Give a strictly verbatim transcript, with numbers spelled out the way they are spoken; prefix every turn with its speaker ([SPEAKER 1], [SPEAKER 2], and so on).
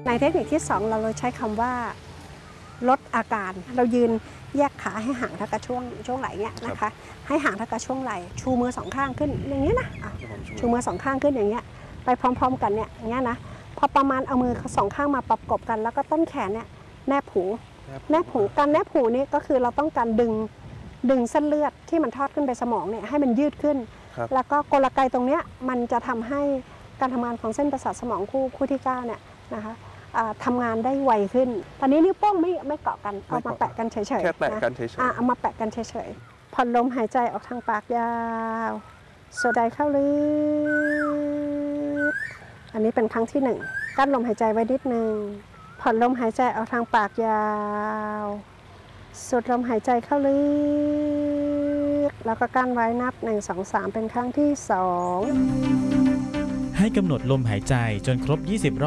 [SPEAKER 1] ในเทคนิคที่สองเราเลยใช้คำว่าลดอาการเรายืนแยกขาให้ห่างเท่ากับช่วงช่วงไหล่เนี่ยนะคะให้ห่างเท่ากับช่วงไหล่ชูมือสองข้างขึ้นอย่างนี้นะชูมือสองข้างขึ้นอย่างเงี้ยไปพร้อมๆกันเนี่ยอย่างเงี้ยนะพอประมาณเอามือสองข้างมาประกบกันแล้วก็ต้นแขนเนี่ยแนบหูแนบหูการแนบหูนี่ก็คือเราต้องการดึงดึงเส้นเลือดที่มันทอดขึ้นไปสมองเนี่ยให้มันยืดขึ้นแล้วก็กลไกตรงเนี้ยมันจะทำให้การทำงานของเส้นประสาทสมองคู่คู่ที่เก้าเนี่ยนะคะทำงานได้ไวขึ้นตอนนี้นิ้วโป้งไม่ไม่เกาะกันเอามาแปะกันเฉยๆ
[SPEAKER 2] แค่แตะกันเฉยๆ
[SPEAKER 1] เอามาแปะกันเฉยๆผ่อนลมหายใจออกทางปากยาวสูดหายใจเข้าลึกอันนี้เป็นครั้งที่หนึ่งกั้นลมหายใจไว้นิดนึงผ่อนลมหายใจออกทางปากยาวสูดลมหายใจเข้าลึกแล้วก็กั้นไว้นับหนึ่ง สอง สามเป็นครั้งที่สอง
[SPEAKER 3] ให้กำหนดลมหายใจจนครบยี่สิบรอบ